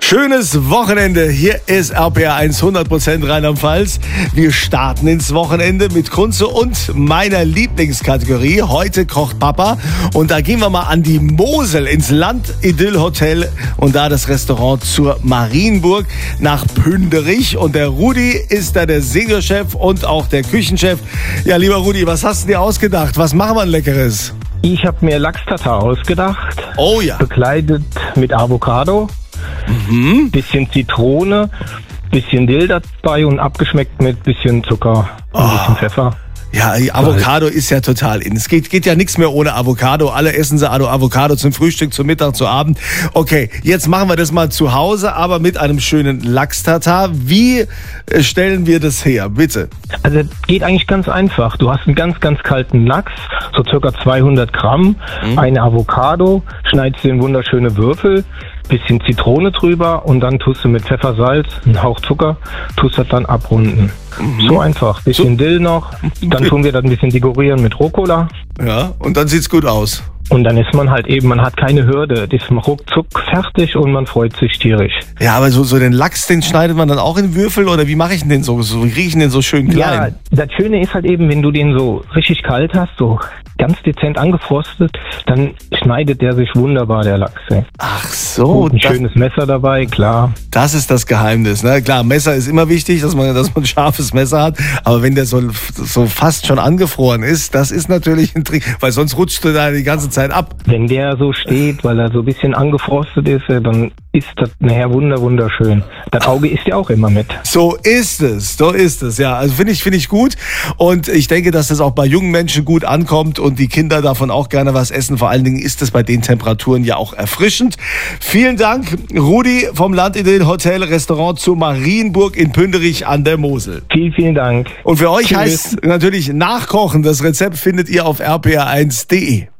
Schönes Wochenende. Hier ist RPR 100% Rheinland-Pfalz. Wir starten ins Wochenende mit Kunze und meiner Lieblingskategorie. Heute kocht Papa. Und da gehen wir mal an die Mosel ins Land-Idyll-Hotel und da das Restaurant zur Marienburg nach Pünderich. Und der Rudi ist da der Seniorchef und auch der Küchenchef. Ja, lieber Rudi, was hast du dir ausgedacht? Was machen wir ein Leckeres? Ich habe mir Lachs-Tatar ausgedacht. Oh ja. Bekleidet mit Avocado, bisschen Zitrone, bisschen Dill dabei und abgeschmeckt mit bisschen Zucker und ein bisschen Pfeffer. Ja, Avocado ist ja total in. Es geht ja nichts mehr ohne Avocado. Alle essen sie Avocado zum Frühstück, zum Mittag, zu Abend. Okay, jetzt machen wir das mal zu Hause, aber mit einem schönen Lachs-Tatar. Wie stellen wir das her, bitte? Also geht eigentlich ganz einfach. Du hast einen ganz, ganz kalten Lachs, so circa 200 Gramm, eine Avocado, schneidest du in wunderschöne Würfel, bisschen Zitrone drüber und dann tust du mit Pfeffer, Salz, einen Hauch Zucker, tust das dann abrunden. So einfach. Bisschen Dill noch, dann tun wir das ein bisschen dekorieren mit Rucola. Ja, und dann sieht's gut aus. Und dann ist man halt eben, man hat keine Hürde, das ist ruckzuck fertig und man freut sich tierisch. Ja, aber so den Lachs, den schneidet man dann auch in Würfel oder wie mache ich denn den so? Wie kriege ich den so schön klein? Ja, das Schöne ist halt eben, wenn du den so richtig kalt hast, so ganz dezent angefrostet, dann schneidet der sich wunderbar, der Lachs. Ey. Ach so. Und ein schönes Messer dabei, klar. Das ist das Geheimnis, ne? Klar, Messer ist immer wichtig, dass man ein scharfes Messer hat, aber wenn der so fast schon angefroren ist, das ist natürlich ein Trick, weil sonst rutscht du da die ganze Zeit ab. Wenn der so steht, weil er so ein bisschen angefrostet ist, dann ist das nachher wunderschön. Das Auge isst ja auch immer mit. So ist es, ja. Also finde ich gut und ich denke, dass das auch bei jungen Menschen gut ankommt und die Kinder davon auch gerne was essen. Vor allen Dingen ist es bei den Temperaturen ja auch erfrischend. Vielen Dank, Rudi vom Land-Idyll Hotel Restaurant zur Marienburg in Pünderich an der Mosel. Vielen Dank. Und für euch heißt natürlich nachkochen. Das Rezept findet ihr auf rpr1.de.